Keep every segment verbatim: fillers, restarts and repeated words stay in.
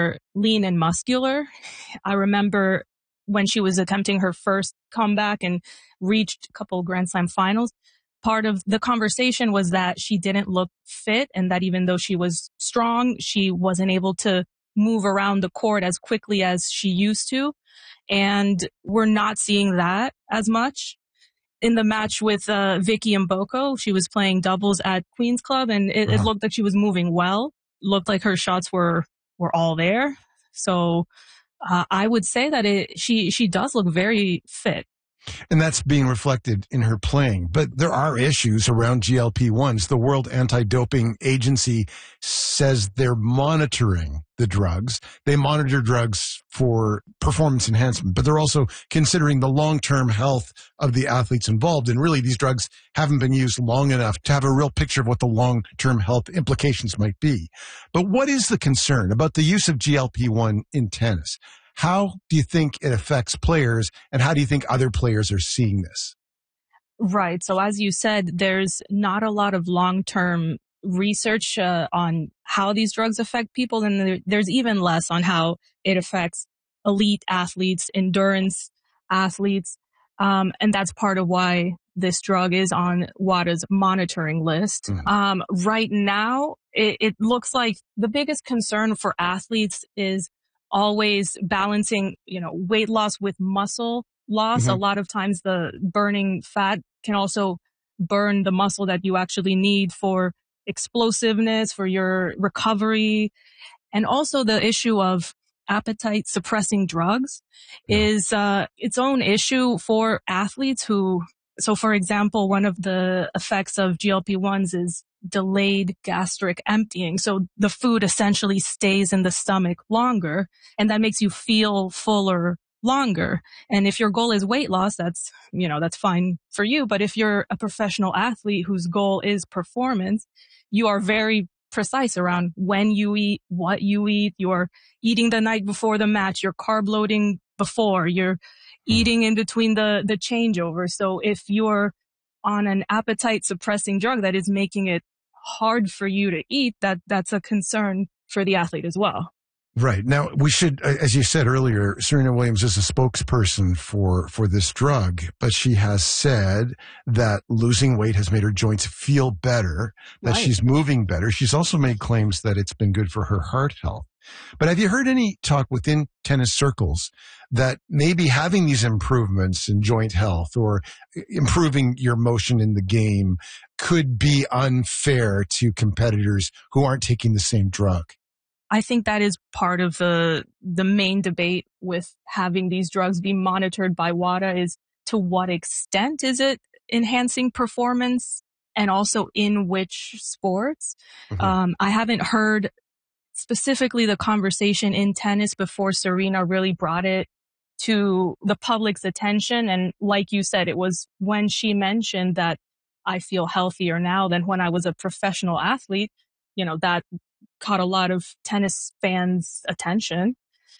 more lean and muscular. I remember when she was attempting her first comeback and reached a couple Grand Slam finals, part of the conversation was that she didn't look fit and that even though she was strong, she wasn't able to move around the court as quickly as she used to. And we're not seeing that as much. In the match with uh, Vicky Mboko, she was playing doubles at Queen's Club, and it, it looked like she was moving well. Looked like her shots were were all there. So uh, I would say that it she she does look very fit. And that's being reflected in her playing. But there are issues around G L P ones. The World Anti-Doping Agency says they're monitoring the drugs. They monitor drugs for performance enhancement, but they're also considering the long-term health of the athletes involved. And really, these drugs haven't been used long enough to have a real picture of what the long-term health implications might be. But what is the concern about the use of G L P one in tennis? How do you think it affects players, and how do you think other players are seeing this? Right. So as you said, there's not a lot of long-term research uh, on how these drugs affect people, and there, there's even less on how it affects elite athletes, endurance athletes, um, and that's part of why this drug is on WADA's monitoring list. Mm-hmm. Um, right now, it, it looks like the biggest concern for athletes is always balancing, you know, weight loss with muscle loss. Mm-hmm. A lot of times the burning fat can also burn the muscle that you actually need for explosiveness, for your recovery. And also the issue of appetite suppressing drugs yeah. is uh, its own issue for athletes who, so for example, one of the effects of G L P ones is delayed gastric emptying. So the food essentially stays in the stomach longer, and that makes you feel fuller longer. And if your goal is weight loss, that's, you know, that's fine for you. But if you're a professional athlete whose goal is performance, you are very precise around when you eat, what you eat. You're eating the night before the match. You're carb loading before. You're eating in between the, the changeover. So if you're on an appetite suppressing drug that is making it hard for you to eat, that that's a concern for the athlete as well. Right. Now, we should, as you said earlier, Serena Williams is a spokesperson for, for this drug, but she has said that losing weight has made her joints feel better, that right. she's moving better. She's also made claims that it's been good for her heart health. But have you heard any talk within tennis circles that maybe having these improvements in joint health or improving your motion in the game could be unfair to competitors who aren't taking the same drug? I think that is part of the the main debate with having these drugs be monitored by WADA is to what extent is it enhancing performance and also in which sports? Mm-hmm. Um, I haven't heard specifically the conversation in tennis before Serena really brought it to the public's attention. And like you said, it was when she mentioned that I feel healthier now than when I was a professional athlete, you know, that caught a lot of tennis fans' attention.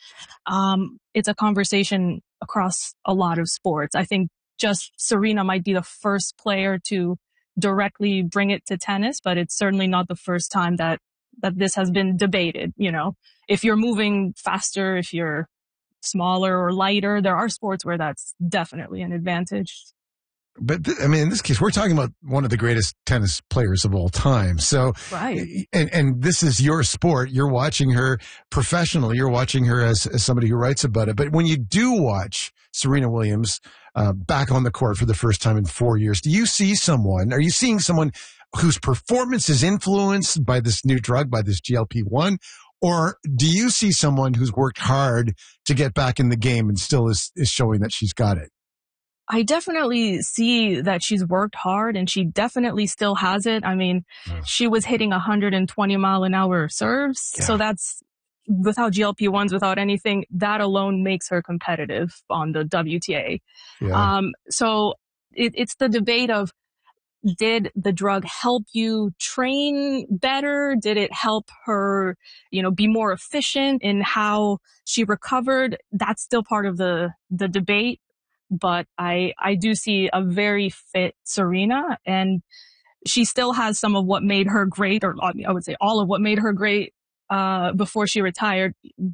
Um, it's a conversation across a lot of sports. I think just Serena might be the first player to directly bring it to tennis, but it's certainly not the first time that that this has been debated. You know, if you're moving faster, if you're smaller or lighter, there are sports where that's definitely an advantage. But th- I mean, in this case, we're talking about one of the greatest tennis players of all time. So, right. and, and this is your sport. You're watching her professionally. You're watching her as, as somebody who writes about it. But when you do watch Serena Williams uh, back on the court for the first time in four years, do you see someone, are you seeing someone whose performance is influenced by this new drug, by this G L P one? Or do you see someone who's worked hard to get back in the game and still is, is showing that she's got it? I definitely see that she's worked hard and she definitely still has it. I mean, yeah. she was hitting one hundred twenty mile an hour serves. Yeah. So that's without G L P ones, without anything, that alone makes her competitive on the W T A. Yeah. Um, so it, it's the debate of, did the drug help you train better? Did it help her, you know, be more efficient in how she recovered? That's still part of the, the debate. But I, I do see a very fit Serena, and she still has some of what made her great, or I would say all of what made her great, uh, before she retired.